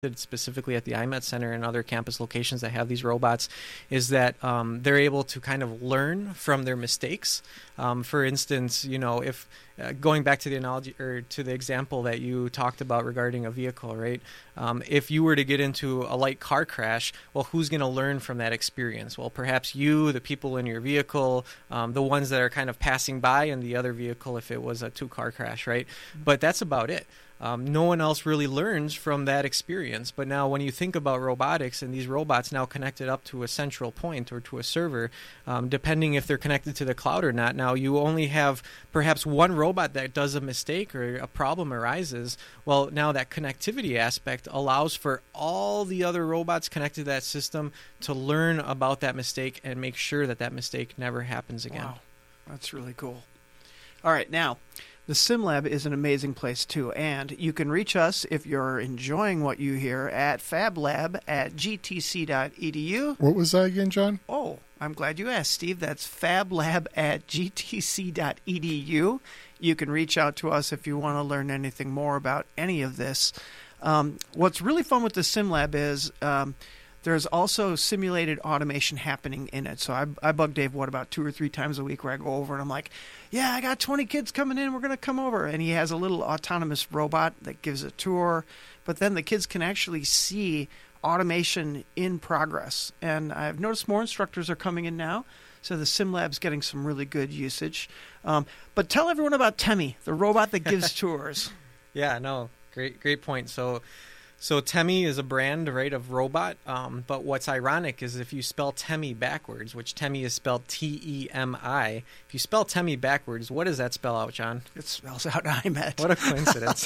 specifically at the IMET Center and other campus locations that have these robots, is that they're able to kind of learn from their mistakes. For instance, if going back to the analogy or to the example that you talked about regarding a vehicle, right? If you were to get into a light car crash, well, who's going to learn from that experience? Well, perhaps you, the people in your vehicle, the ones that are kind of passing by, and the other vehicle if it was a two-car crash, right? But that's about it. No one else really learns from that experience. But now when you think about robotics and these robots now connected up to a central point or to a server, depending if they're connected to the cloud or not, now you only have perhaps one robot that does a mistake or a problem arises. Well, now that connectivity aspect allows for all the other robots connected to that system to learn about that mistake and make sure that that mistake never happens again. Wow, that's really cool. All right, now, the SimLab is an amazing place, too, and you can reach us if you're enjoying what you hear at fablab@gtc.edu. What was that again, John? Oh, I'm glad you asked, Steve. That's fablab@gtc.edu. You can reach out to us if you want to learn anything more about any of this. What's really fun with the SimLab is there's also simulated automation happening in it. So I bug Dave, about 2 or 3 times a week where I go over and I'm like, yeah, I got 20 kids coming in. We're going to come over. And he has a little autonomous robot that gives a tour. But then the kids can actually see automation in progress. And I've noticed more instructors are coming in now. So the SimLab's getting some really good usage. But tell everyone about Temi, the robot that gives tours. Yeah, no, great point. So Temi is a brand, right, of robot, but what's ironic is if you spell Temi backwards, which Temi is spelled T-E-M-I, if you spell Temi backwards, what does that spell out, John? It spells out IMET. What a coincidence.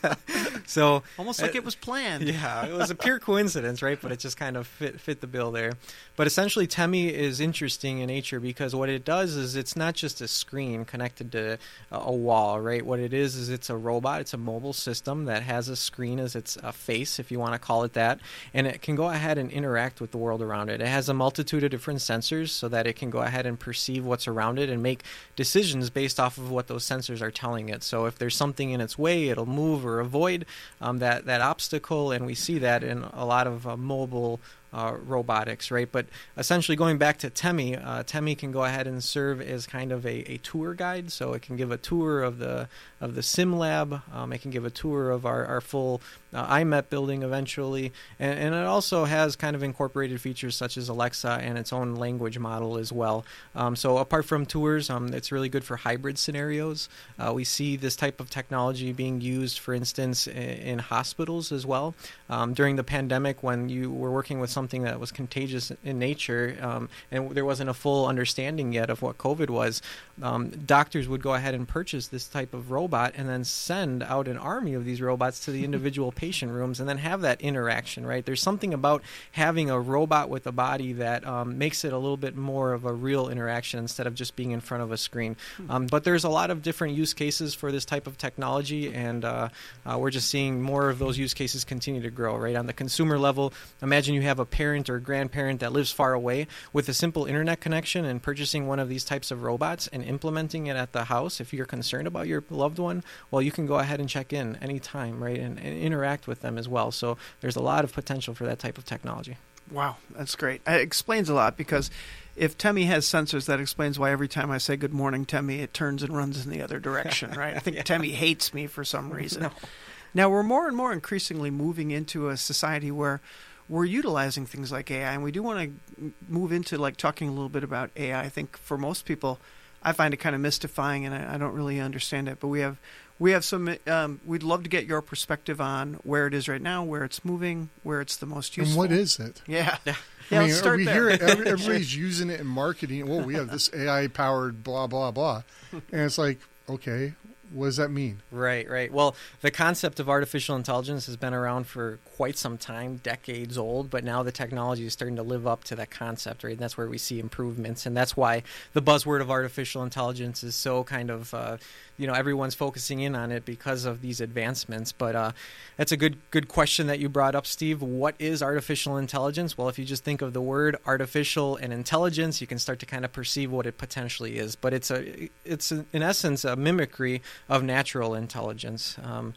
So almost like it was planned. Yeah, it was a pure coincidence, right, but it just kind of fit the bill there. But essentially, Temi is interesting in nature because what it does is it's not just a screen connected to a wall, right? What it is it's a robot. It's a mobile system that has a screen as its face, if you want to call it that, and it can go ahead and interact with the world around it. It has a multitude of different sensors so that it can go ahead and perceive what's around it and make decisions based off of what those sensors are telling it. So if there's something in its way, it'll move or avoid that obstacle, and we see that in a lot of mobile robotics, right? But essentially going back to Temi, Temi can go ahead and serve as kind of a tour guide. So it can give a tour of the SimLab. It can give a tour of our full IMET building eventually. And it also has kind of incorporated features such as Alexa and its own language model as well. So apart from tours, it's really good for hybrid scenarios. We see this type of technology being used, for instance, in hospitals as well. During the pandemic, when you were working with something that was contagious in nature, and there wasn't a full understanding yet of what COVID was, doctors would go ahead and purchase this type of robot and then send out an army of these robots to the individual patient rooms and then have that interaction, right? There's something about having a robot with a body that makes it a little bit more of a real interaction instead of just being in front of a screen. But there's a lot of different use cases for this type of technology, and we're just seeing more of those use cases continue to grow, right? On the consumer level, imagine you have a parent or grandparent that lives far away. With a simple internet connection and purchasing one of these types of robots and implementing it at the house, if you're concerned about your loved one, well, you can go ahead and check in anytime, right, and interact with them as well. So there's a lot of potential for that type of technology. Wow, that's great. It explains a lot, because if Temi has sensors, that explains why every time I say good morning, Temi, it turns and runs in the other direction, right? I think Temi hates me for some reason. No. Now, we're more and more increasingly moving into a society where we're utilizing things like AI, and we do want to move into talking a little bit about AI. I think for most people, I find it kind of mystifying, and I don't really understand it. But we have some. We'd love to get your perspective on where it is right now, where it's moving, where it's the most useful. And what is it? Yeah. I mean, let's start there. Hear everybody's using it in marketing. Well, we have this AI-powered blah, blah, blah. And it's like, okay, what does that mean? Right. Well, the concept of artificial intelligence has been around for quite some time, decades old, but now the technology is starting to live up to that concept, right? And that's where we see improvements, and that's why the buzzword of artificial intelligence is so kind of, everyone's focusing in on it because of these advancements. But that's a good question that you brought up, Steve. What is artificial intelligence? Well, if you just think of the word artificial and intelligence, you can start to kind of perceive what it potentially is. But it's in essence a mimicry of natural intelligence.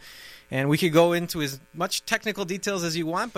And we could go into as much technical details as you want,